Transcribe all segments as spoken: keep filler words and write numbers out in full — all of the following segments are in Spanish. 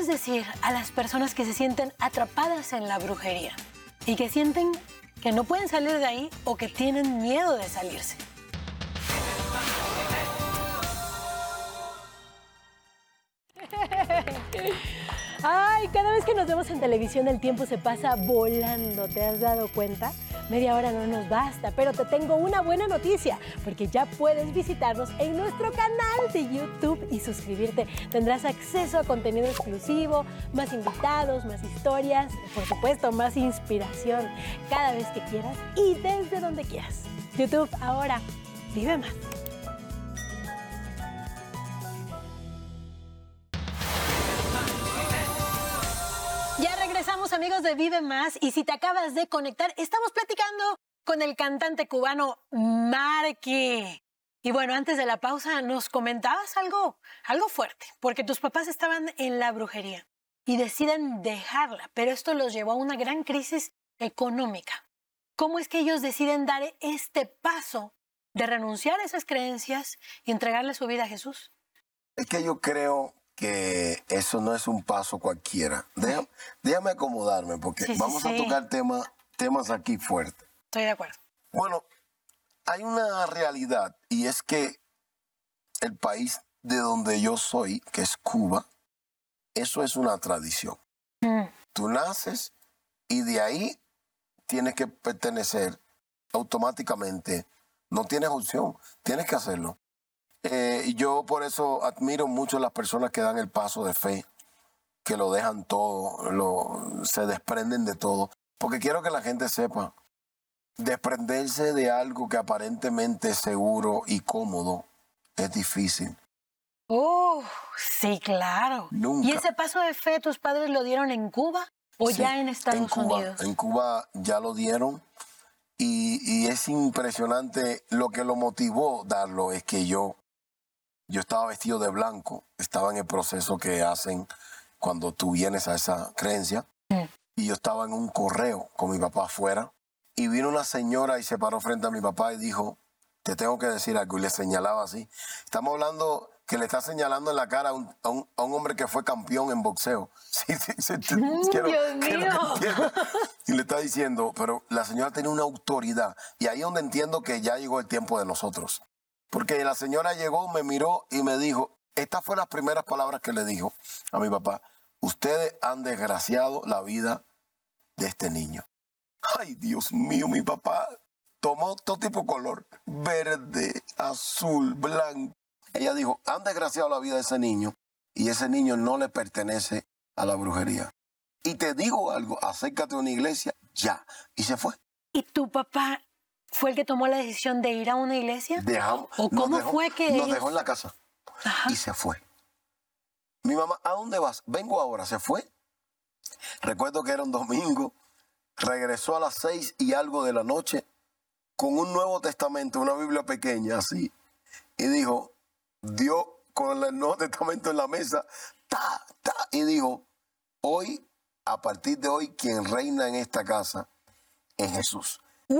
puedes decir a las personas que se sienten atrapadas en la brujería y que sienten que no pueden salir de ahí o que tienen miedo de salirse? Ay, cada vez que nos vemos en televisión el tiempo se pasa volando, ¿te has dado cuenta? Media hora no nos basta, pero te tengo una buena noticia, porque ya puedes visitarnos en nuestro canal de YouTube y suscribirte. Tendrás acceso a contenido exclusivo, más invitados, más historias, por supuesto, más inspiración, cada vez que quieras y desde donde quieras. YouTube, ahora vive más. Regresamos, amigos de Vive Más, y si te acabas de conectar, estamos platicando con el cantante cubano Marky. Y bueno, antes de la pausa nos comentabas algo, algo fuerte, porque tus papás estaban en la brujería y deciden dejarla, pero esto los llevó a una gran crisis económica. ¿Cómo es que ellos deciden dar este paso de renunciar a esas creencias y entregarle su vida a Jesús? Es que yo creo que eso no es un paso cualquiera. Déjame, déjame acomodarme, porque sí, sí, vamos sí. a tocar tema, temas aquí fuertes. Estoy de acuerdo. Bueno, hay una realidad, y es que el país de donde yo soy, que es Cuba, eso es una tradición. Mm. Tú naces y de ahí tienes que pertenecer automáticamente. No tienes opción, tienes que hacerlo. Eh, y yo por eso admiro mucho a las personas que dan el paso de fe, que lo dejan todo, lo, se desprenden de todo. Porque quiero que la gente sepa, desprenderse de algo que aparentemente es seguro y cómodo es difícil. Oh, sí, claro. Nunca. ¿Y ese paso de fe tus padres lo dieron en Cuba o sí, ya en Estados en Cuba, Unidos? En Cuba ya lo dieron. Y, y es impresionante. Lo que lo motivó darlo es que yo Yo estaba vestido de blanco, estaba en el proceso que hacen cuando tú vienes a esa creencia. Mm. Y yo estaba en un correo con mi papá afuera. Y vino una señora y se paró frente a mi papá y dijo, te tengo que decir algo. Y le señalaba así. Estamos hablando que le está señalando en la cara a un, a un, a un hombre que fue campeón en boxeo. Sí, sí, sí, mm, quiero, Dios mío. Y le está diciendo, pero la señora tiene una autoridad. Y ahí es donde entiendo que ya llegó el tiempo de nosotros. Porque la señora llegó, me miró y me dijo, estas fueron las primeras palabras que le dijo a mi papá, ustedes han desgraciado la vida de este niño. Ay, Dios mío, mi papá tomó todo tipo de color, verde, azul, blanco. Ella dijo, han desgraciado la vida de ese niño y ese niño no le pertenece a la brujería. Y te digo algo, acércate a una iglesia, ya. Y se fue. ¿Y tu papá fue el que tomó la decisión de ir a una iglesia? Dejamos, ¿O cómo dejó, fue que Nos ellos... dejó en la casa. Ajá. Y se fue. Mi mamá, ¿a dónde vas? Vengo ahora. Se fue. Recuerdo que era un domingo. Regresó a las seis y algo de la noche con un Nuevo Testamento, una Biblia pequeña así. Y dijo, dio con el Nuevo Testamento en la mesa, ta, ta, y dijo, hoy, a partir de hoy, quien reina en esta casa es Jesús. ¡Wow!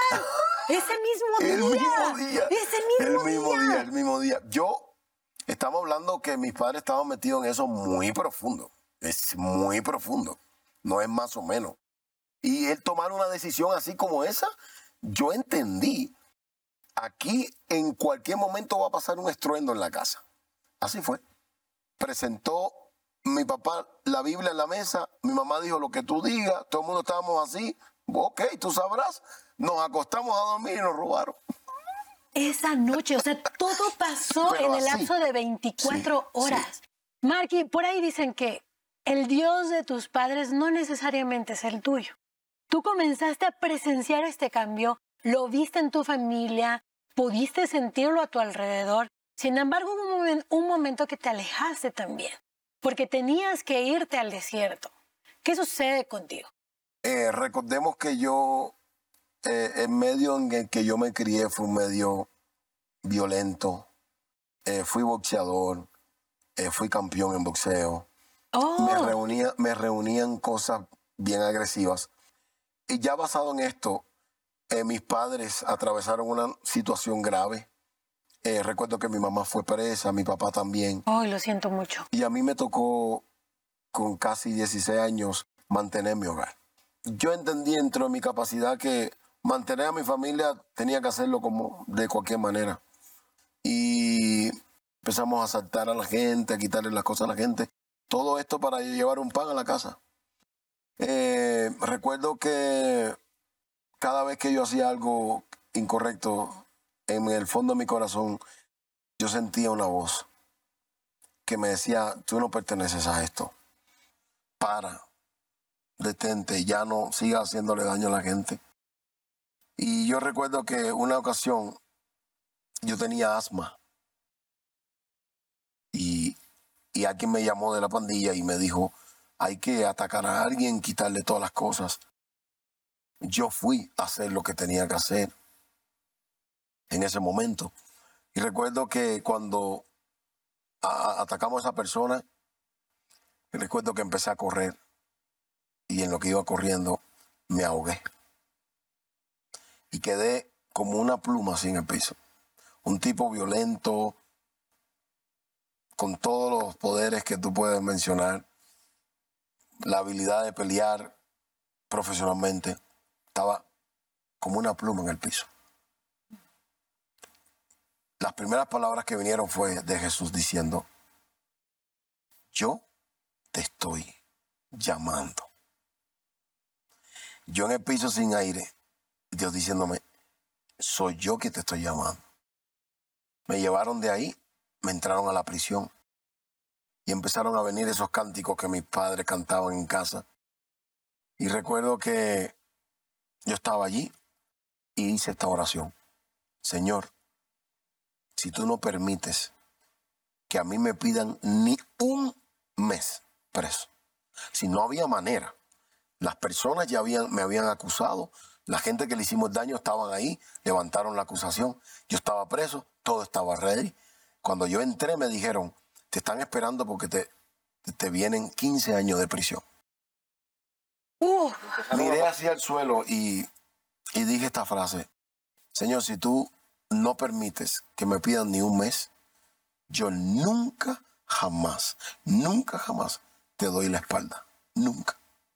Ese mismo día. El mismo día. Ese mismo, el mismo día. día. El mismo día. Yo, estamos hablando que mis padres estaban metidos en eso muy profundo. Es muy profundo. No es más o menos. Y él tomar una decisión así como esa, yo entendí. Aquí en cualquier momento va a pasar un estruendo en la casa. Así fue. Presentó mi papá la Biblia en la mesa. Mi mamá dijo lo que tú digas. Todo el mundo estábamos así. Ok, tú sabrás. Nos acostamos a dormir y nos robaron. Esa noche, o sea, todo pasó Pero en el así. lapso de veinticuatro sí, horas. Sí. Marky, por ahí dicen que el Dios de tus padres no necesariamente es el tuyo. Tú comenzaste a presenciar este cambio, lo viste en tu familia, pudiste sentirlo a tu alrededor. Sin embargo, hubo un, momen- un momento que te alejaste también, porque tenías que irte al desierto. ¿Qué sucede contigo? Eh, recordemos que yo, eh, el medio en el que yo me crié fue un medio violento. Eh, fui boxeador, eh, fui campeón en boxeo. Oh. Me reunía, me reunían cosas bien agresivas. Y ya basado en esto, eh, mis padres atravesaron una situación grave. Eh, recuerdo que mi mamá fue presa, mi papá también. Ay, oh, lo siento mucho. Y a mí me tocó con casi dieciséis años, mantener mi hogar. Yo entendí dentro de mi capacidad que mantener a mi familia tenía que hacerlo como de cualquier manera. Y empezamos a asaltar a la gente, a quitarle las cosas a la gente. Todo esto para llevar un pan a la casa. Eh, recuerdo que cada vez que yo hacía algo incorrecto, en el fondo de mi corazón, yo sentía una voz que me decía, tú no perteneces a esto. Para, detente, ya no sigas haciéndole daño a la gente. Y yo recuerdo que una ocasión yo tenía asma y, y alguien me llamó de la pandilla y me dijo, hay que atacar a alguien, quitarle todas las cosas. Yo fui a hacer lo que tenía que hacer en ese momento. Y recuerdo que cuando a, atacamos a esa persona, recuerdo que empecé a correr y en lo que iba corriendo me ahogué. Y quedé como una pluma así en el piso. Un tipo violento, con todos los poderes que tú puedes mencionar, la habilidad de pelear profesionalmente, estaba como una pluma en el piso. Las primeras palabras que vinieron fue de Jesús diciendo, yo te estoy llamando. Yo en el piso sin aire, Dios diciéndome, soy yo que te estoy llamando. Me llevaron de ahí, me entraron a la prisión y empezaron a venir esos cánticos que mis padres cantaban en casa. Y recuerdo que yo estaba allí y hice esta oración. Señor, si tú no permites que a mí me pidan ni un mes preso, si no había manera, las personas ya habían, me habían acusado, la gente que le hicimos daño estaban ahí, levantaron la acusación, yo estaba preso, todo estaba ready. Cuando yo entré me dijeron, te están esperando porque te, te vienen quince años de prisión. Uh, miré hacia el suelo y, y dije esta frase, Señor, si tú no permites que me pidan ni un mes, yo nunca, jamás, nunca, jamás te doy la espalda. Nunca.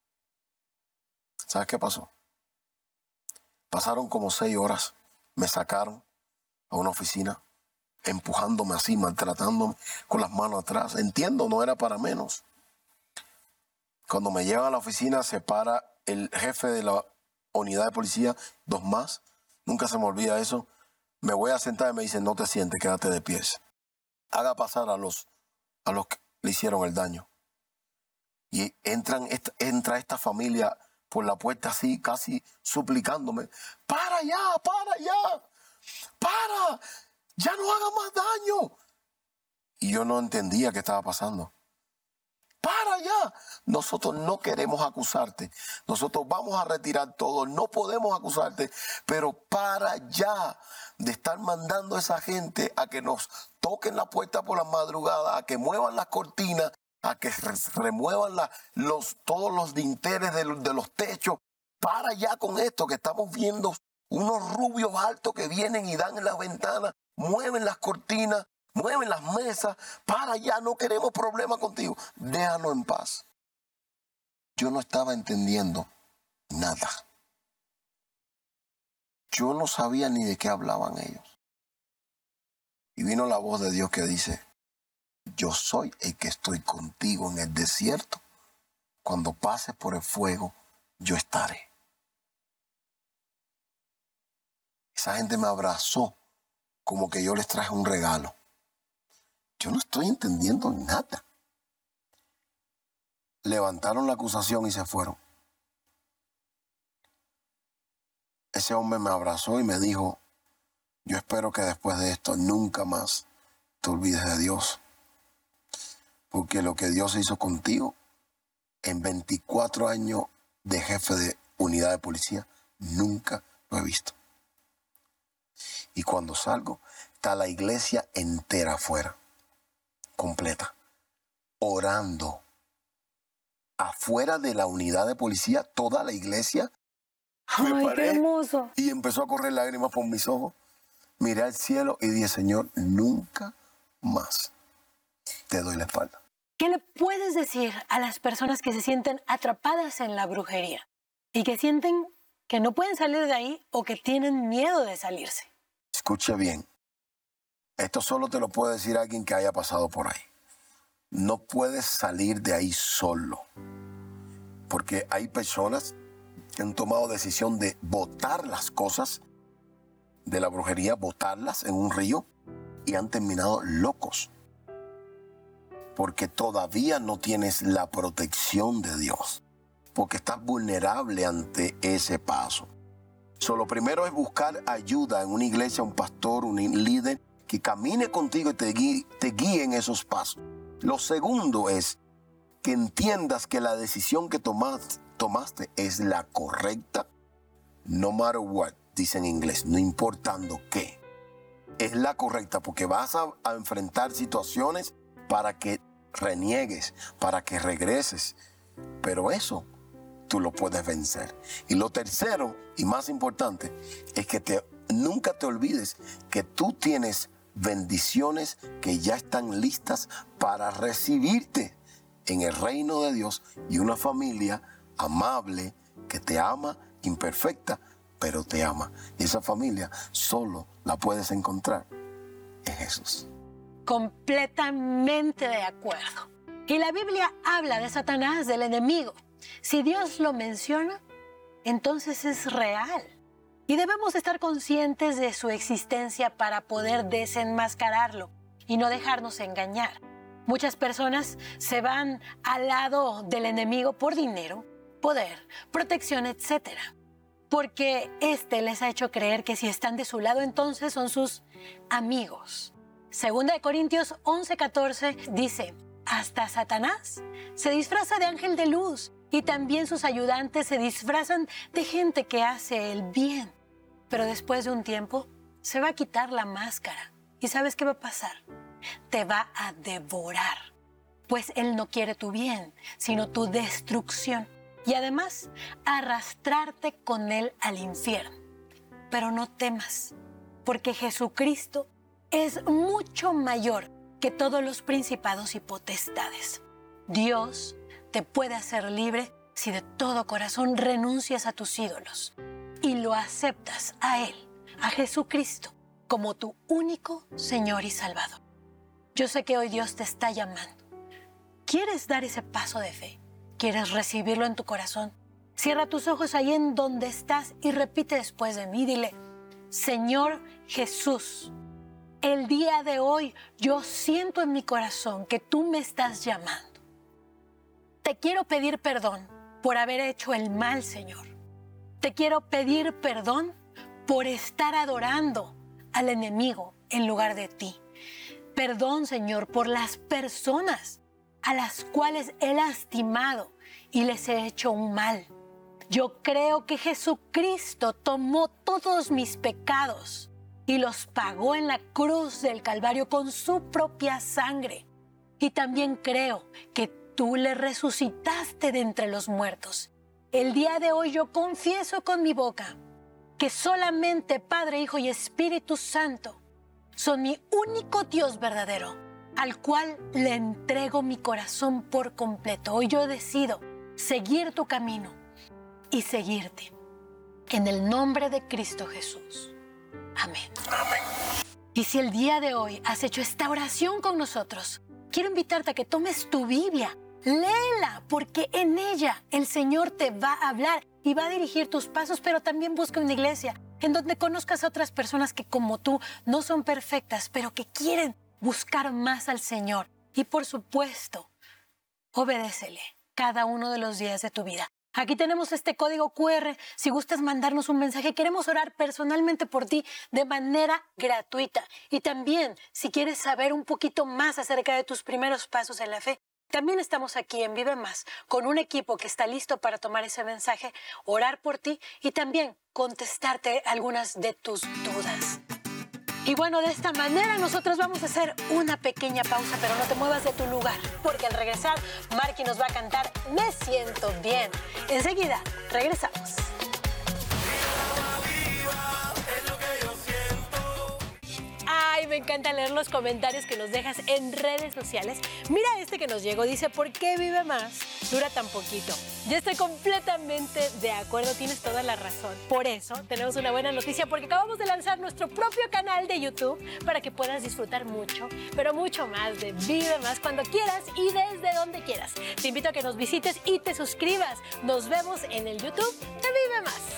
¿Sabes qué pasó? Pasaron como seis horas, me sacaron a una oficina, empujándome así, maltratándome con las manos atrás. Entiendo, no era para menos. Cuando me llevan a la oficina, se para el jefe de la unidad de policía, dos más, nunca se me olvida eso. Me voy a sentar y me dicen, no te sientes, quédate de pies. Haga pasar a los, a los que le hicieron el daño. Y entran, esta, entra esta familia por la puerta así, casi suplicándome, para ya, para ya, para, ya no haga más daño. Y yo no entendía qué estaba pasando. Para ya, nosotros no queremos acusarte, nosotros vamos a retirar todo, no podemos acusarte, pero para ya de estar mandando a esa gente a que nos toquen la puerta por la madrugada, a que muevan las cortinas, a que remuevan la, los, todos los dinteles de, de los techos. Para ya con esto que estamos viendo unos rubios altos que vienen y dan en las ventanas, mueven las cortinas, mueven las mesas. Para ya, no queremos problemas contigo. Déjanos en paz. Yo no estaba entendiendo nada. Yo no sabía ni de qué hablaban ellos. Y vino la voz de Dios que dice, yo soy el que estoy contigo en el desierto. Cuando pases por el fuego, yo estaré. Esa gente me abrazó como que yo les traje un regalo. Yo no estoy entendiendo nada. Levantaron la acusación y se fueron. Ese hombre me abrazó y me dijo, yo espero que después de esto nunca más te olvides de Dios. Porque lo que Dios hizo contigo en veinticuatro años de jefe de unidad de policía, nunca lo he visto. Y cuando salgo, está la iglesia entera afuera, completa, orando. Afuera de la unidad de policía, toda la iglesia. Ay, me paré, qué hermoso. Y empezó a correr lágrimas por mis ojos. Miré al cielo y dije, Señor, nunca más te doy la espalda. ¿Qué le puedes decir a las personas que se sienten atrapadas en la brujería y que sienten que no pueden salir de ahí o que tienen miedo de salirse? Escuche bien. Esto solo te lo puede decir alguien que haya pasado por ahí. No puedes salir de ahí solo. Porque hay personas que han tomado decisión de botar las cosas de la brujería, botarlas en un río y han terminado locos. Porque todavía no tienes la protección de Dios. Porque estás vulnerable ante ese paso. So, lo primero es buscar ayuda en una iglesia, un pastor, un líder que camine contigo y te guíe, te guíe en esos pasos. Lo segundo es que entiendas que la decisión que tomaste, tomaste es la correcta, no matter what, dice en inglés, no importando qué. Es la correcta porque vas a, a enfrentar situaciones para que reniegues, para que regreses. Pero eso tú lo puedes vencer. Y lo tercero y más importante es que te, nunca te olvides que tú tienes bendiciones que ya están listas para recibirte en el reino de Dios y una familia amable que te ama, imperfecta, pero te ama. Y esa familia solo la puedes encontrar en Jesús. Completamente de acuerdo. Y la Biblia habla de Satanás, del enemigo. Si Dios lo menciona, entonces es real. Y debemos estar conscientes de su existencia para poder desenmascararlo y no dejarnos engañar. Muchas personas se van al lado del enemigo por dinero, poder, protección, etcétera. Porque éste les ha hecho creer que si están de su lado, entonces son sus amigos. Segunda de Corintios once catorce dice: hasta Satanás se disfraza de ángel de luz y también sus ayudantes se disfrazan de gente que hace el bien. Pero después de un tiempo se va a quitar la máscara. ¿Y sabes qué va a pasar? Te va a devorar. Pues él no quiere tu bien, sino tu destrucción. Y además, arrastrarte con él al infierno. Pero no temas, porque Jesucristo es mucho mayor que todos los principados y potestades. Dios te puede hacer libre si de todo corazón renuncias a tus ídolos y lo aceptas a Él, a Jesucristo, como tu único Señor y Salvador. Yo sé que hoy Dios te está llamando. ¿Quieres dar ese paso de fe? ¿Quieres recibirlo en tu corazón? Cierra tus ojos ahí en donde estás y repite después de mí. Dile: Señor Jesús, el día de hoy yo siento en mi corazón que tú me estás llamando. Te quiero pedir perdón por haber hecho el mal, Señor. Te quiero pedir perdón por estar adorando al enemigo en lugar de ti. Perdón, Señor, por las personas a las cuales he lastimado y les he hecho un mal. Yo creo que Jesucristo tomó todos mis pecados y los pagó en la cruz del Calvario con su propia sangre. Y también creo que tú le resucitaste de entre los muertos. El día de hoy yo confieso con mi boca que solamente Padre, Hijo y Espíritu Santo son mi único Dios verdadero, al cual le entrego mi corazón por completo. Hoy yo decido seguir tu camino y seguirte. En el nombre de Cristo Jesús. Amén. Amén. Y si el día de hoy has hecho esta oración con nosotros, quiero invitarte a que tomes tu Biblia, léela, porque en ella el Señor te va a hablar y va a dirigir tus pasos, pero también busca una iglesia en donde conozcas a otras personas que como tú no son perfectas, pero que quieren buscar más al Señor. Y por supuesto, obedécele cada uno de los días de tu vida. Aquí tenemos este código cu erre. Si gustas mandarnos un mensaje, queremos orar personalmente por ti de manera gratuita. Y también, si quieres saber un poquito más acerca de tus primeros pasos en la fe, también estamos aquí en Vive Más con un equipo que está listo para tomar ese mensaje, orar por ti y también contestarte algunas de tus dudas. Y bueno, de esta manera nosotros vamos a hacer una pequeña pausa, pero no te muevas de tu lugar, porque al regresar, Marky nos va a cantar Me Siento Bien. Enseguida, regresamos. Ay, me encanta leer los comentarios que nos dejas en redes sociales. Mira este que nos llegó, dice, ¿por qué Vive Más dura tan poquito? Yo estoy completamente de acuerdo, tienes toda la razón. Por eso tenemos una buena noticia, porque acabamos de lanzar nuestro propio canal de YouTube para que puedas disfrutar mucho, pero mucho más de Vive Más cuando quieras y desde donde quieras. Te invito a que nos visites y te suscribas. Nos vemos en el YouTube de Vive Más.